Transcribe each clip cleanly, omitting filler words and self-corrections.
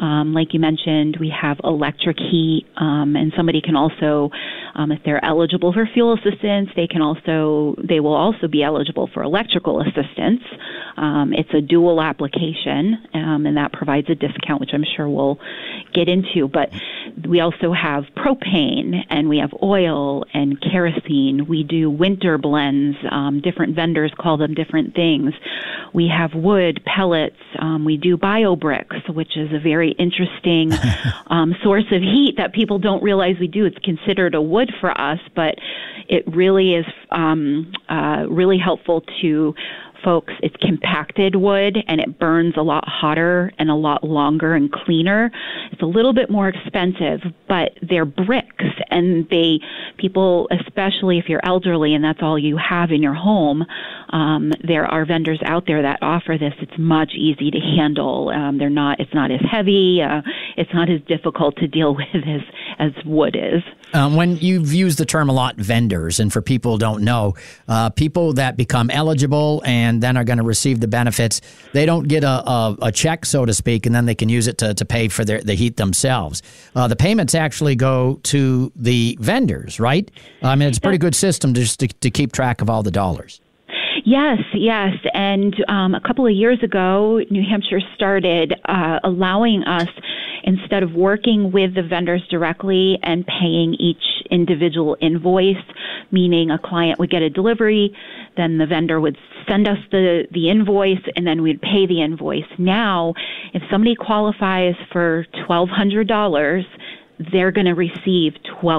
Like you mentioned, we have electric heat, and somebody can also, if they're eligible for fuel assistance, they will also be eligible for electrical assistance. It's a dual application, and that provides a discount, which I'm sure we'll get into. But we also have propane, and we have oil and kerosene. We do winter blends. Different vendors call them different things. We have wood, pellets. We do bio bricks, which is a very interesting source of heat that people don't realize we do. It's considered a wood for us, but it really is really helpful to folks. It's compacted wood, and it burns a lot hotter and a lot longer and cleaner. It's a little bit more expensive, but they're bricks, and people, especially if you're elderly and that's all you have in your home, there are vendors out there that offer this. It's much easy to handle. It's not as heavy. It's not as difficult to deal with as wood is. When you've used the term a lot, vendors, and for people who don't know, people that become eligible and then are going to receive the benefits, they don't get a check, so to speak, and then they can use it to pay for the heat themselves. The payments actually go to the vendors, right? I mean, it's a pretty good system just to keep track of all the dollars. Yes. And a couple of years ago, New Hampshire started allowing us, instead of working with the vendors directly and paying each individual invoice, meaning a client would get a delivery, then the vendor would send us the invoice, and then we'd pay the invoice. Now, if somebody qualifies for $1,200, they're going to receive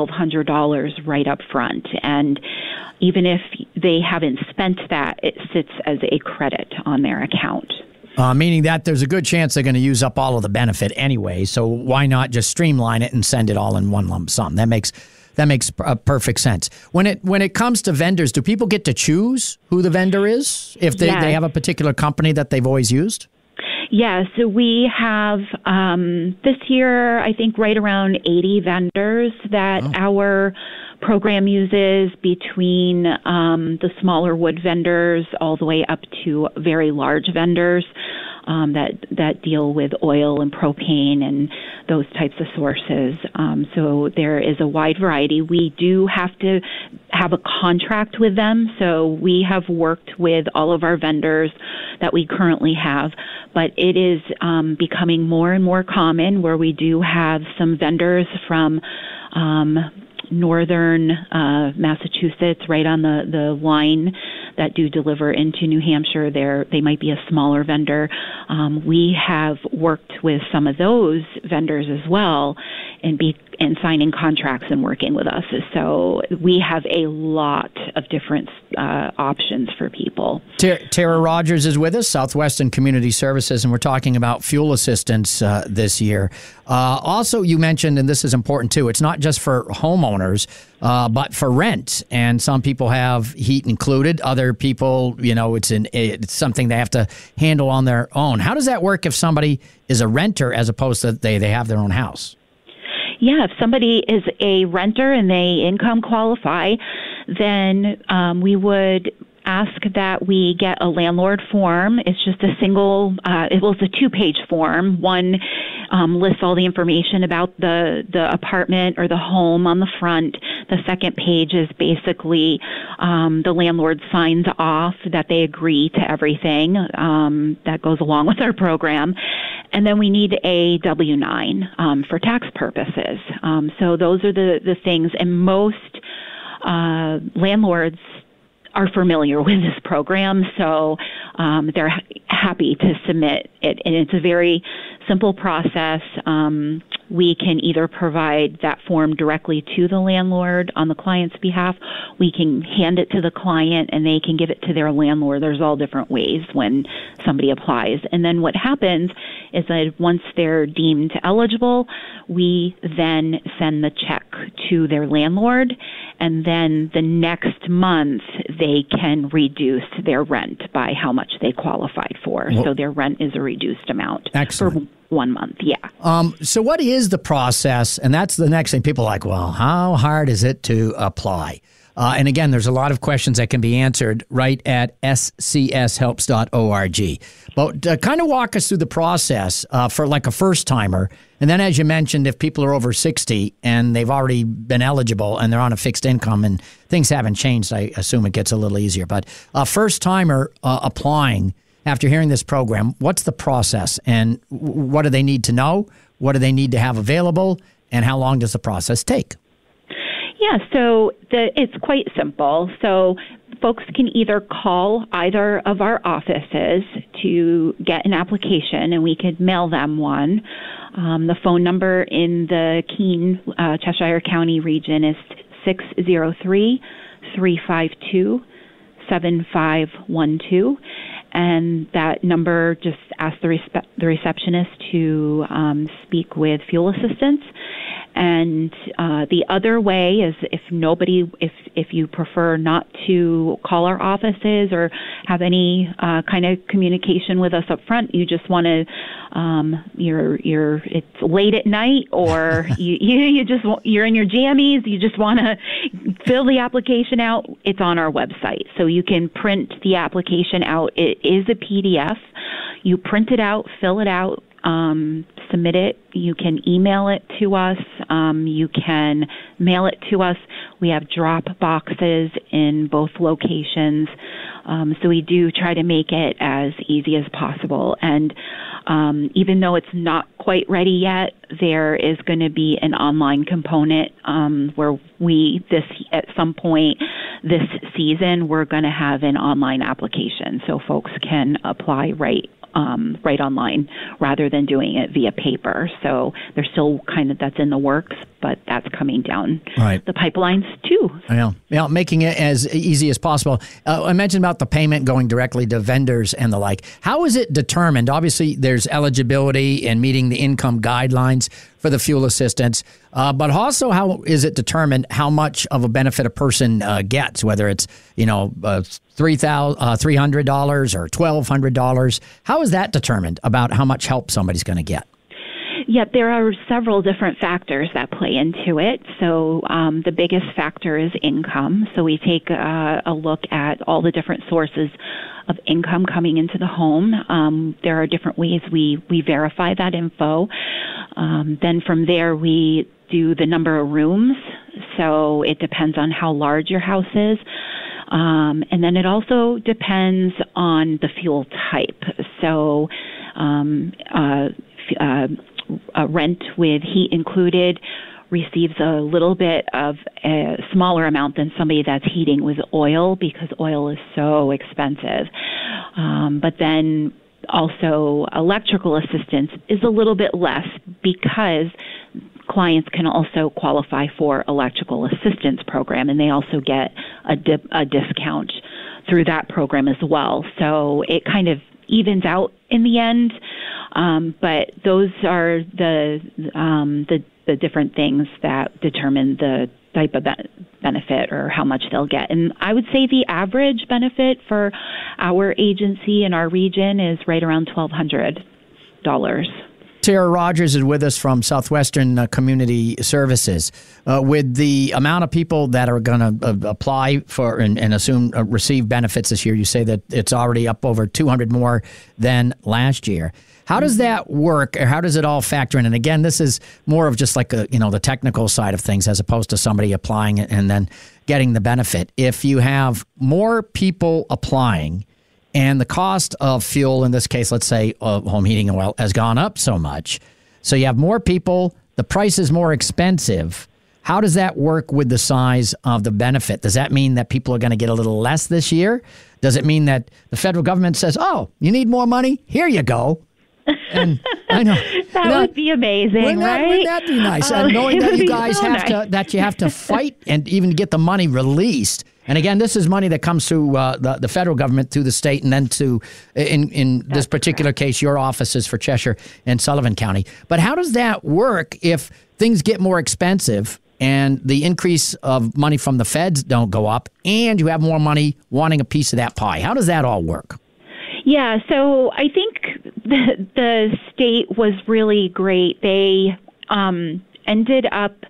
$1,200 right up front. And even if they haven't spent that, it sits as a credit on their account. Meaning that there's a good chance they're going to use up all of the benefit anyway, so why not just streamline it and send it all in one lump sum? That makes perfect sense. When it comes to vendors, do people get to choose who the vendor is if they have a particular company that they've always used? Yeah, so we have this year, I think, right around 80 vendors that our program uses, between the smaller wood vendors all the way up to very large vendors that deal with oil and propane and those types of sources. So there is a wide variety. We do have to have a contract with them, so we have worked with all of our vendors that we currently have, but it is becoming more and more common where we do have some vendors from northern Massachusetts, right on the line, that do deliver into New Hampshire. They might be a smaller vendor. We have worked with some of those vendors as well, and signing contracts and working with us. So we have a lot of different options for people. Tara Rogers is with us, Southwestern Community Services, and we're talking about fuel assistance this year. Also, you mentioned, and this is important too, it's not just for homeowners, but for rent. And some people have heat included. Other people, it's something they have to handle on their own. How does that work if somebody is a renter as opposed to they have their own house? Yeah, if somebody is a renter and they income qualify, then we would ask that we get a landlord form. It's just a single, it's a 2-page form. One lists all the information about the apartment or the home on the front. The second page is basically the landlord signs off that they agree to everything that goes along with our program. And then we need a W-9 for tax purposes. So those are the things. And most landlords are familiar with this program, so they're happy to submit it. And it's a very simple process. We can either provide that form directly to the landlord on the client's behalf. We can hand it to the client and they can give it to their landlord. There's all different ways when somebody applies. And then what happens is that once they're deemed eligible, we then send the check to their landlord, and then the next month they can reduce their rent by how much they qualified for. Well, so their rent is a reduced amount. Excellent. For 1 month, yeah. So what is the process? And that's the next thing. People are like, well, how hard is it to apply? And again, there's a lot of questions that can be answered right at scshelps.org. But kind of walk us through the process for like a first timer. And then, as you mentioned, if people are over 60 and they've already been eligible and they're on a fixed income and things haven't changed, I assume it gets a little easier. But a first timer applying after hearing this program, what's the process and what do they need to know? What do they need to have available? And how long does the process take? Yeah, so it's quite simple. So folks can either call either of our offices to get an application, and we could mail them one. The phone number in the Keene, Cheshire County region is 603-352-7512. And that number, just ask the receptionist to speak with fuel assistance. And the other way is if you prefer not to call our offices or have any kind of communication with us up front, you just want to it's late at night, or you're in your jammies, you just want to fill the application out. It's on our website, so you can print the application out. It is a PDF. You print it out, fill it out, submit it. You can email it to us. You can mail it to us. We have drop boxes in both locations. So we do try to make it as easy as possible. And even though it's not quite ready yet, there is going to be an online component where at some point this season, we're going to have an online application so folks can apply right online rather than doing it via paper. So there's still that's in the works, but that's coming down the pipelines too. Yeah, making it as easy as possible. I mentioned about the payment going directly to vendors and the like. How is it determined? Obviously, there's eligibility and meeting the income guidelines for the fuel assistance, but also how is it determined how much of a benefit a person gets, whether it's $300 or $1,200? How is that determined about how much help somebody's going to get? Yeah, there are several different factors that play into it. So the biggest factor is income. So we take a look at all the different sources of income coming into the home. There are different ways we verify that info. Then from there, we do the number of rooms. So it depends on how large your house is. And then it also depends on the fuel type. So a rent with heat included receives a little bit of a smaller amount than somebody that's heating with oil, because oil is so expensive. But then also electrical assistance is a little bit less, because clients can also qualify for electrical assistance program, and they also get a discount through that program as well. So it kind of evens out in the end. But those are the different things that determine the type of benefit or how much they'll get. And I would say the average benefit for our agency in our region is right around $1,200. Tara Rogers is with us from Southwestern Community Services. With the amount of people that are going to apply for and assume receive benefits this year, you say that it's already up over 200 more than last year. How does that work, or how does it all factor in? And again, this is more of just like the technical side of things, as opposed to somebody applying and then getting the benefit. If you have more people applying, and the cost of fuel, in this case, let's say home heating oil, has gone up so much, so you have more people, the price is more expensive. How does that work with the size of the benefit? Does that mean that people are going to get a little less this year? Does it mean that the federal government says, "Oh, you need more money? Here you go"? And I know that would be amazing, right? Wouldn't that be nice? Knowing that you guys have to fight and even get the money released. And again, this is money that comes through the federal government, through the state, and then to, in this particular case, your offices for Cheshire and Sullivan County. But how does that work if things get more expensive and the increase of money from the feds don't go up, and you have more money wanting a piece of that pie? How does that all work? Yeah, so I think the state was really great. They ended up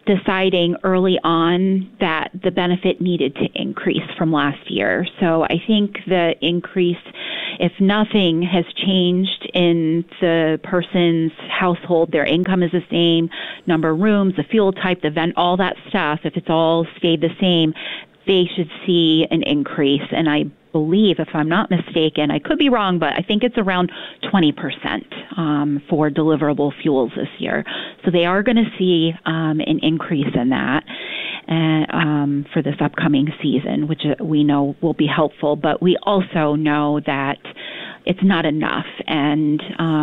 deciding early on that the benefit needed to increase from last year. So I think the increase, if nothing has changed in the person's household, their income is the same, number of rooms, the fuel type, the vent, all that stuff, if it's all stayed the same, they should see an increase. And I believe, if I'm not mistaken, I could be wrong, but I think it's around 20% for deliverable fuels this year. So they are going to see an increase in that for this upcoming season, which we know will be helpful. But we also know that it's not enough, and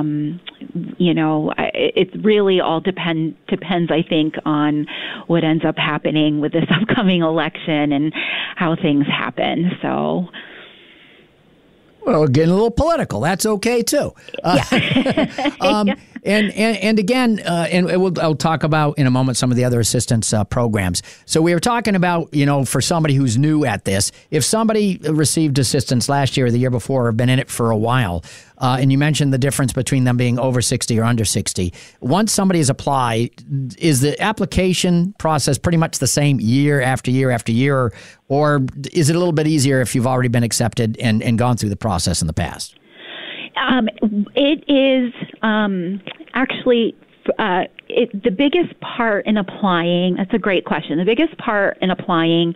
it really all depends, I think, on what ends up happening with this upcoming election and how things happen. So. Well, getting a little political. That's okay too. Yeah. And again, I'll talk about in a moment some of the other assistance programs. So we were talking about, for somebody who's new at this, if somebody received assistance last year or the year before, or been in it for a while, and you mentioned the difference between them being over 60 or under 60. Once somebody has applied, is the application process pretty much the same year after year after year, or is it a little bit easier if you've already been accepted and gone through the process in the past? It is actually the biggest part in applying. That's a great question. The biggest part in applying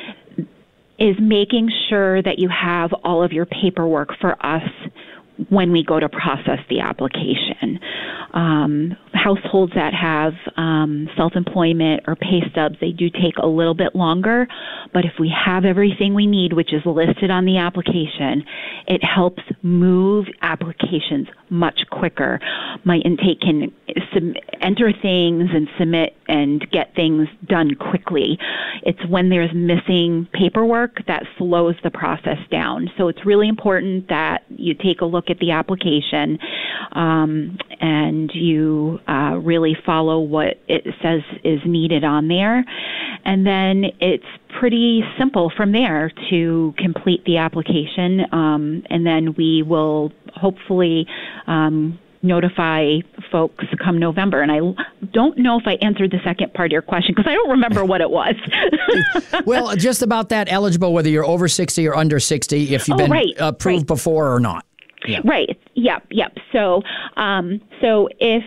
is making sure that you have all of your paperwork for us when we go to process the application. Households that have self-employment or pay stubs, they do take a little bit longer, but if we have everything we need, which is listed on the application, it helps move applications much quicker. My intake can enter things and submit and get things done quickly. It's when there's missing paperwork that slows the process down. So it's really important that you take a look at the application and you really follow what it says is needed on there. And then it's pretty simple from there to complete the application. And then we will hopefully notify folks come November. And I don't know if I answered the second part of your question because I don't remember what it was. Well, just about that, eligible whether you're over 60 or under 60, if you've been approved before or not. Yeah. Right. Yep. So if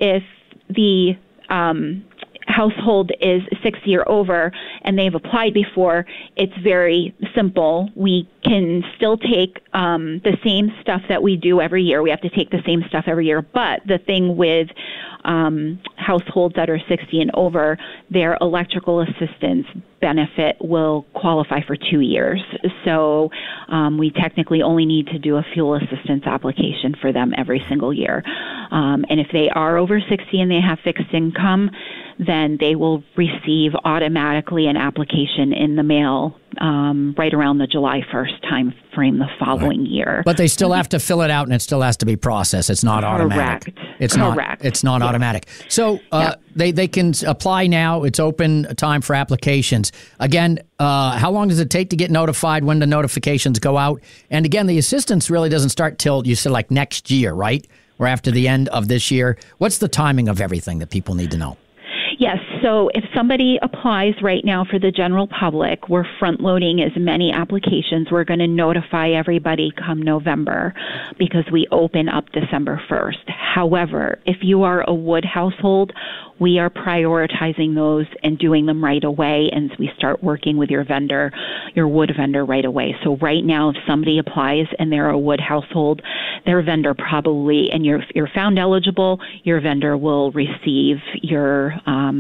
the household is 60 or over and they've applied before, it's very simple. We can still take the same stuff that we do every year. We have to take the same stuff every year. But the thing with households that are 60 and over, their electrical assistance benefit will qualify for 2 years. So we technically only need to do a fuel assistance application for them every single year. And if they are over 60 and they have fixed income, then they will receive automatically an application in the mail right around the July 1st time frame the following year. But they still have to fill it out, and it still has to be processed. It's not automatic. It's Correct. not automatic. So they can apply now. It's open time for applications. Again, how long does it take to get notified? When the notifications go out? And again, the assistance really doesn't start till, you said, like next year, right? Or after the end of this year. What's the timing of everything that people need to know? Yes. So if somebody applies right now for the general public, we're front-loading as many applications. We're going to notify everybody come November because we open up December 1st. However, if you are a wood household, we are prioritizing those and doing them right away, and we start working with your vendor, your wood vendor, right away. So right now, if somebody applies and they're a wood household, their vendor probably, and you're found eligible, your vendor will receive your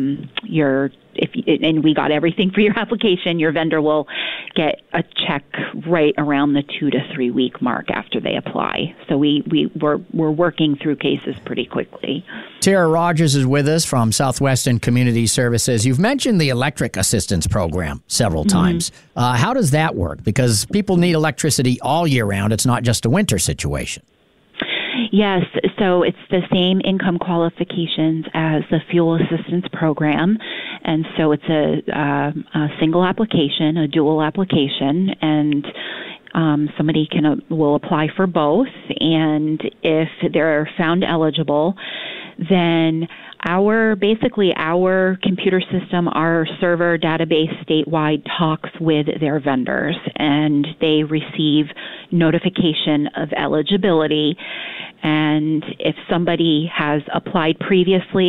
and we got everything for your application, your vendor will get a check right around the 2 to 3 week mark after they apply. So we're working through cases pretty quickly. Tara Rogers is with us from Southwestern Community Services. You've mentioned the electric assistance program several times. How does that work? Because people need electricity all year round. It's not just a winter situation. Yes, so it's the same income qualifications as the fuel assistance program, and so it's a single application, a dual application, and Somebody will apply for both, and if they're found eligible, then our computer system, our server database statewide talks with their vendors, and they receive notification of eligibility. And if somebody has applied previously